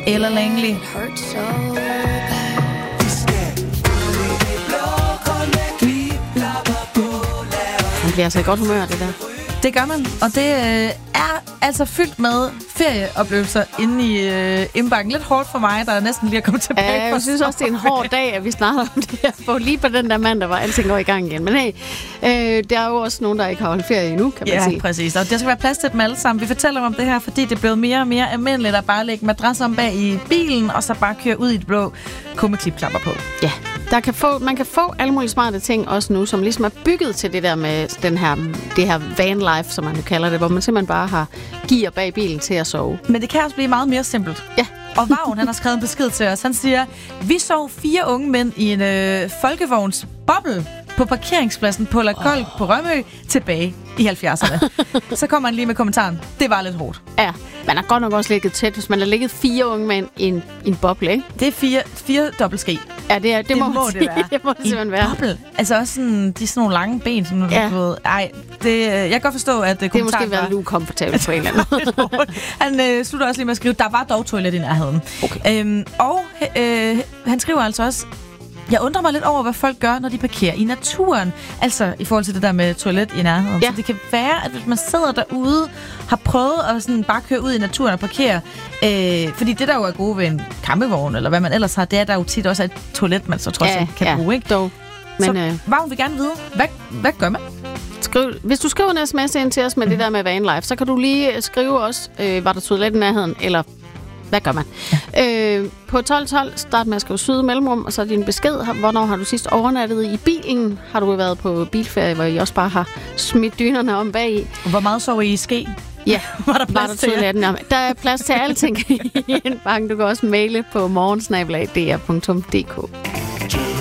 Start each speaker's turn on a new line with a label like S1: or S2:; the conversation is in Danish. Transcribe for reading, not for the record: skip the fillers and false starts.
S1: Ella Langley.
S2: Man bliver altså i godt humør, det der.
S1: Det gør man, og det er altså fyldt med ferieoplevelser inde i indbakken. Lidt hårdt for mig, der er næsten lige at komme tilbage.
S2: Ja, jeg synes også, det er en hård dag, at vi snakker om det her. For lige på den der mandag, hvor alting går i gang igen. Men hey, der er jo også nogen, der ikke har holdt ferie endnu, kan man sige.
S1: Ja, præcis. Og der skal være plads til dem alle sammen. Vi fortæller om det her, fordi det er blevet mere og mere almindeligt at bare lægge madras om bag i bilen, og så bare køre ud i det blå, kun med klipklapper på.
S2: Ja, man kan få alle mulige smarte ting også nu, som ligesom er bygget til det der med det her vanlife, som man nu kalder det, hvor man simpelthen bare har gear bag bilen til at sove.
S1: Men det kan også blive meget mere simpelt.
S2: Ja.
S1: Og Vagn, han har skrevet en besked til os. Han siger, vi sov 4 unge mænd i en folkevogns boble på parkeringspladsen på La Golf på Rømø tilbage i 70'erne. Så kommer han lige med kommentaren. Det var lidt hårdt.
S2: Ja, man har godt nok også ligget tæt, hvis man har ligget 4 unge mænd i en boble, ikke?
S1: Det er 4 dobbeltske.
S2: Ja, det må det være. Det må det simpelthen være.
S1: Boble. Altså også sådan, de er sådan nogle lange ben, som
S2: ja.
S1: Du ved. Ej, jeg kan godt forstå, at
S2: det måske været lidt ukomfortabelt på en eller anden måde.
S1: Han slutter også lige med at skrive, der var dog toilet i nærheden.
S2: Okay.
S1: Han skriver altså også, jeg undrer mig lidt over, hvad folk gør, når de parkerer i naturen. Altså i forhold til det der med toilet i nærheden. Ja. Så det kan være, at hvis man sidder derude, har prøvet at sådan bare køre ud i naturen og parkere. Fordi det der jo er gode ved en campingvogn, eller hvad man ellers har, det er der jo tit også et toilet, man så trods alt kan bruge. Ikke?
S2: Dog. Men,
S1: så Vagn vil gerne vide, hvad gør man?
S2: Hvis du skriver en sms ind til os med det der med vanlife, så kan du lige skrive også, var der toilet i nærheden, eller hvad gør man? Ja. På 12.12 start med at skrive Syd Mellemrum, og så din besked. Hvornår har du sidst overnattet i bilen? Har du været på bilferie, hvor I også bare har smidt dynerne om bag?
S1: Hvor meget sov I ski?
S2: Ja,
S1: var der plads til
S2: det? Der er plads til alting i en bank. Du kan også maile på morgensnabelag.dr.dk.